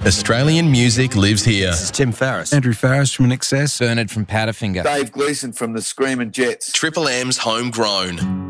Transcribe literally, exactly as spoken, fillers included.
Australian music lives here. This is Tim Farriss. Andrew Farriss from I N X S. Bernard from Powderfinger. Dave Gleeson from the Screaming Jets. Triple M's homegrown.